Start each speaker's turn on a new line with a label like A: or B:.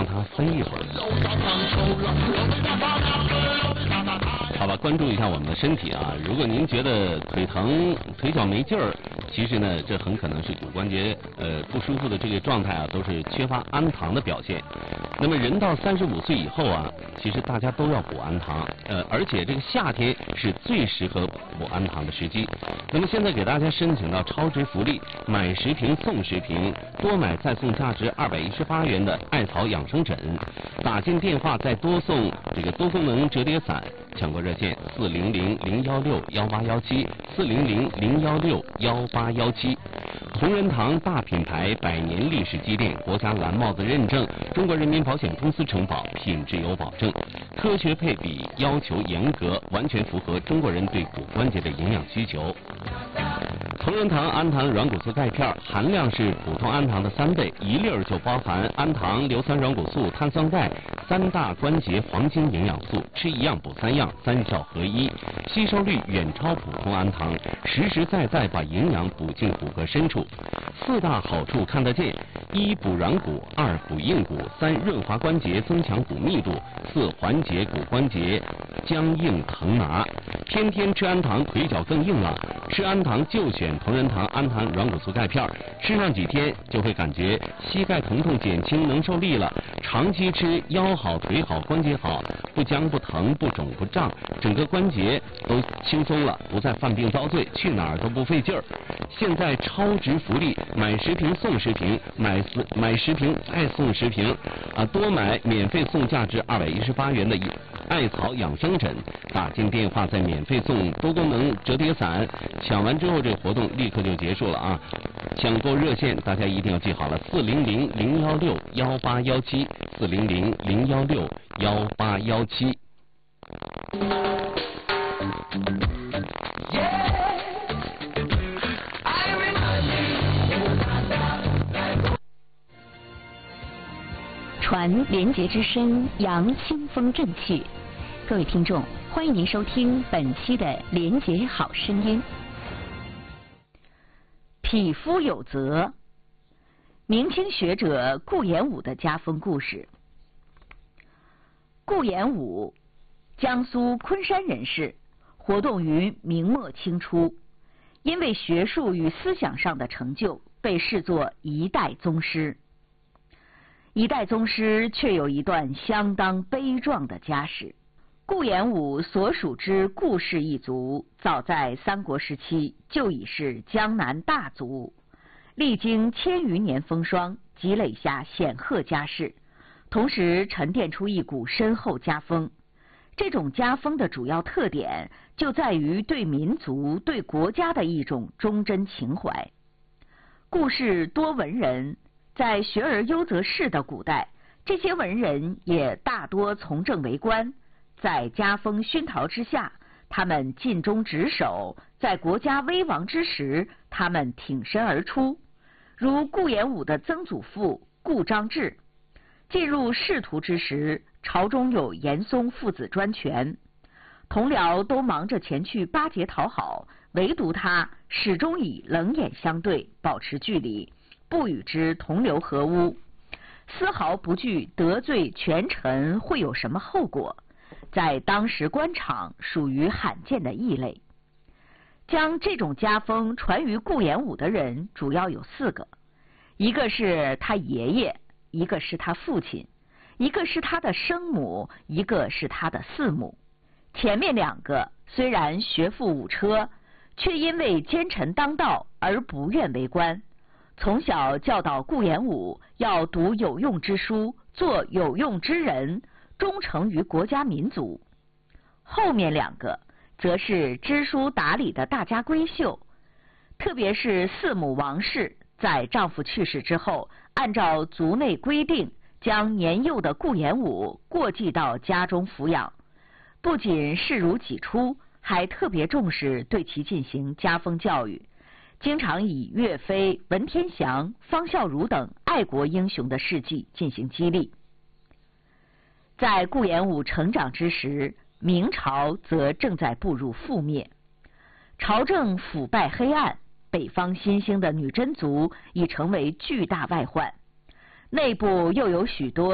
A: 让它飞一会儿。好吧，关注一下我们的身体啊。如果您觉得腿疼、腿脚没劲儿，其实呢，这很可能是骨关节不舒服的这个状态啊，都是缺乏氨糖的表现。那么人到35岁以后啊，其实大家都要补氨糖，而且这个夏天是最适合补氨糖的时机。那么现在给大家申请到超值福利，买10瓶送10瓶，多买再送价值218元的艾草养生枕，打进电话再多送这个多功能折叠伞。抢购热线400-016-18817，400-016-18817。同仁堂大品牌100年历史积淀，国家蓝帽子认证，中国人民保险公司承保，品质有保证，科学配比，要求严格，完全符合中国人对骨关节的营养需求。同仁堂氨糖软骨素钙片含量是普通氨糖的3倍，1粒就包含氨糖、硫酸软骨素、碳酸钙3大关节黄金营养素，吃一样补3样，3效合一，吸收率远超普通氨糖，实实在在把营养补进骨骼深处。4大好处看得见：1补软骨，2补硬骨，3润滑关节，增强骨密度，4缓解骨关节僵硬疼麻。天天吃氨糖，腿脚更硬了。吃氨糖就选同仁堂氨糖软骨素钙片，吃上几天就会感觉膝盖疼痛减轻，能受力了。长期吃，腰好腿好关节好，不僵不疼不肿不胀，整个关节都轻松了，不再犯病遭罪，去哪儿都不费劲儿。现在超值福利，买10瓶送10瓶，买10瓶再送10瓶啊！多买免费送价值218元的艾草养生枕，打进电话再免费送多功能折叠伞。抢完之后，这个活动立刻就结束了啊！抢购热线大家一定要记好了，400-016-18817，400-016-18817。
B: 传廉洁之声，扬清风正气。各位听众，欢迎您收听本期的廉洁好声音。匹夫有责，明清学者顾炎武的家风故事。顾炎武，江苏昆山人士，活动于明末清初，因为学术与思想上的成就，被视作一代宗师。一代宗师却有一段相当悲壮的家史。顾炎武所属之顾氏一族，早在三国时期就已是江南大族，历经1000余年风霜，积累下显赫家世，同时沉淀出一股深厚家风。这种家风的主要特点就在于对民族、对国家的一种忠贞情怀。顾氏多文人，在学而优则仕的古代，这些文人也大多从政为官，在家风熏陶之下，他们尽忠职守；在国家危亡之时，他们挺身而出。如顾炎武的曾祖父顾章志，进入仕途之时，朝中有严嵩父子专权，同僚都忙着前去巴结讨好，唯独他始终以冷眼相对，保持距离，不与之同流合污，丝毫不惧得罪权臣会有什么后果，在当时官场属于罕见的异类。将这种家风传于顾炎武的人主要有4个，一个是他爷爷，一个是他父亲，一个是他的生母，一个是他的4母。前面2个虽然学富五车，却因为奸臣当道而不愿为官，从小教导顾炎武要读有用之书，做有用之人，忠诚于国家民族。后面2个则是知书达理的大家闺秀，特别是4母王氏，在丈夫去世之后，按照族内规定，将年幼的顾炎武过继到家中抚养，不仅视如己出，还特别重视对其进行家风教育，经常以岳飞、文天祥、方孝孺等爱国英雄的事迹进行激励。在顾炎武成长之时，明朝则正在步入覆灭，朝政腐败黑暗，北方新兴的女真族已成为巨大外患，内部又有许多